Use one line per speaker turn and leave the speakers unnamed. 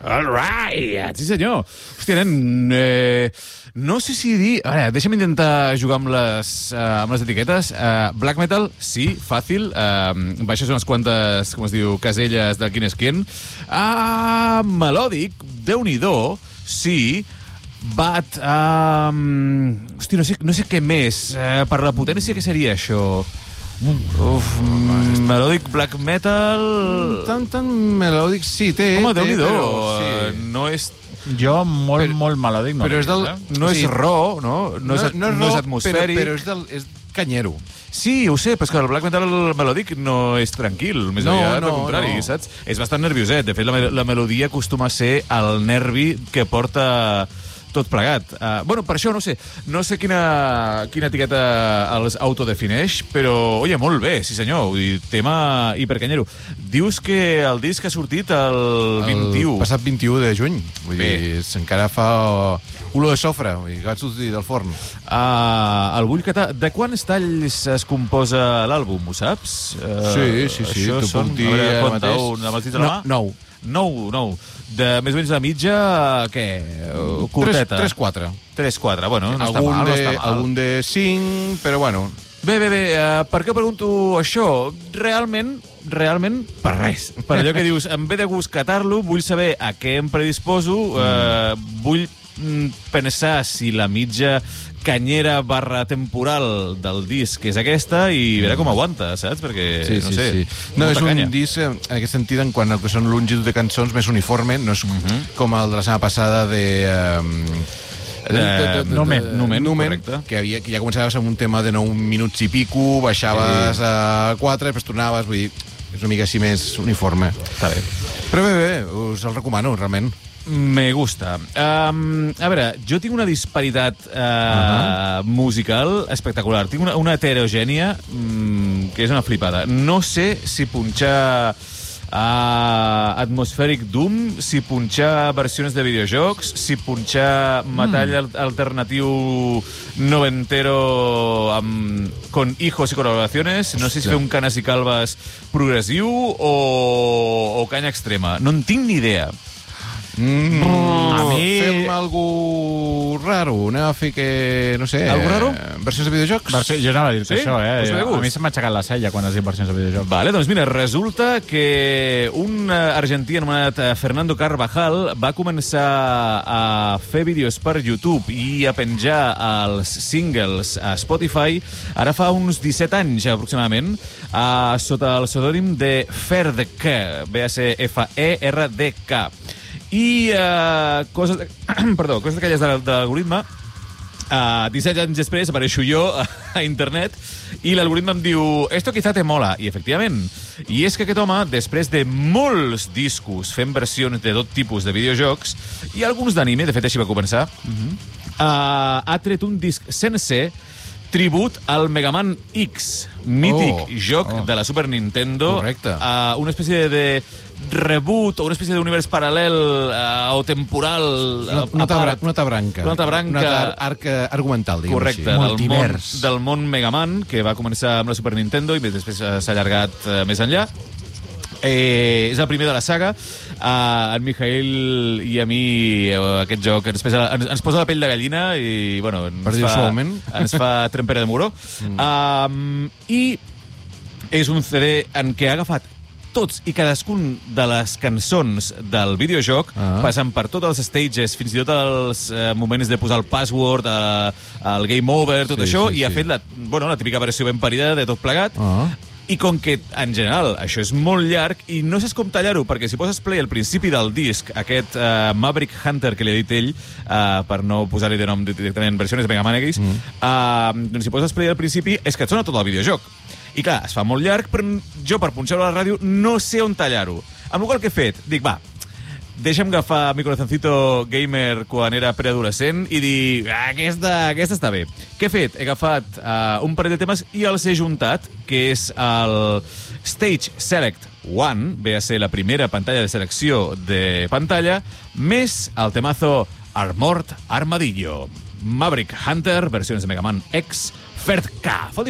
All right, sí senyor. Hòstia, nen, no sé si dir... A veure, deixa'm intentar jugar amb les etiquetes. Black metal, sí, fàcil. Baixes unes quantes, com es diu, caselles de quin és quin. Melòdic, Déu-n'hi-do, sí. Bat, hòstia, no sé què més. Per la potència, què seria això? Melòdic black metal...
Tan melòdic, sí, té.
Home, Déu-n'hi-do.
Sí.
No és...
Jo, molt melòdic.
Però és del...
No és raw, no? No és atmosfèric.
Però és canyero.
Sí, ho sé, però és que el black metal melòdic no és tranquil, més aviat, al contrari, saps? És bastant nervioset. De fet, la melodia acostuma a ser el nervi que porta tot plegat. Bueno, per això no sé quina etiqueta els autodefineix, però, oye, molt bé, sí senyor, vull dir, tema hipercanyero. Dius que el disc ha sortit el 21.
El passat 21 de juny. Vull dir, encara fa olor de sofre, vull dir, que va sortir del forn.
El vull catar. De quants talls es composa l'àlbum, ho saps?
Sí.
Això
T'ho
són,
puc dir ara mateix.
9. De més o menys la mitja, què? Curteta.
3-4.
3-4, bueno, no està mal.
Algun de 5, però bueno.
Bé, per què pregunto això? Realment, per res. Per allò que dius, em ve de gust catar-lo, vull saber a què em predisposo, vull pensar si la mitja canyera / temporal del disc és aquesta i veure com aguanta, saps? Perquè, no sé...
No, és un disc, en aquest sentit, en quant al que són longitud de cançons, més uniforme, no és com el de la setmana passada de...
Numen,
que ja començaves amb un tema de 9 minuts i pico, baixaves a 4, després tornaves, vull dir, és una mica així més uniforme.
Està bé.
Però bé, us el recomano, realment.
Me gusta. A veure, jo tinc una disparitat musical espectacular. Tinc una heterogènia que és una flipada. No sé si punxar Atmospheric Doom, si punxar versions de videojocs, si punxar metall alternatiu noventero con hijos y colaboraciones, no sé si fer un Canes i Calves progressiu o canya extrema. No en tinc ni idea.
A mi... Fem algú raro, anem a fer que... no sé...
Algú raro?
Versions de videojocs?
Jo anava a dir-te això,
A
mi se m'ha aixecat la cella quan has dit versions de videojocs.
Vale, doncs mira, resulta que un argentí anomenat Fernando Carvajal va començar a fer vídeos per YouTube i a penjar els singles a Spotify ara fa uns 17 anys, aproximadament, sota el pseudònim de Ferdk, Ferdk. I coses d'aquelles de l'algoritme, 17 anys després apareixo jo a internet i l'algoritme em diu «Esto quizá te mola». I efectivament. I és que aquest home, després de molts discos fent versions de tot tipus de videojocs i alguns d'anime, de fet així va començar, ha tret un disc sencer tribut al Mega Man X, mític joc de la Super Nintendo.
Correcte.
Una espècie de reboot o una espècie d'univers paral·lel o temporal.
Una altra branca.
Una altra branca.
Un altre arc argumental, diguem
així. Correcte, del món Mega Man, que va començar amb la Super Nintendo i després s'ha allargat més enllà. És el primer de la saga. En Mijail i a mi aquest joc ens posa la pell de gallina i bueno, ens fa trempera de muro. I és un CD en què ha agafat tots i cadascun de les cançons del videojoc, passant per tots els stages, fins i tot els moments de posar el password, el game over, tot això, i ha fet la típica versió ben parida de tot plegat. I com que, en general, això és molt llarg i no saps com tallar-ho, perquè si poses play al principi del disc, aquest Maverick Hunter, que li ha dit ell, per no posar-li de nom directament versions de Mega Man X, doncs si poses play al principi és que et sona tot el videojoc. I clar, es fa molt llarg, però jo per punxar-ho a la ràdio no sé on tallar-ho. Amb el qual que he fet? Dic, va, deixa'm agafar mi corazoncito gamer quan era preadolescent i dir, aquesta està bé. Què he fet? He agafat un parell de temes i els he juntat, que és el Stage Select 1, ve a ser la primera pantalla de selecció de pantalla, més el temazo Armored Armadillo. Maverick Hunter, versions de Mega Man X, Ferdk.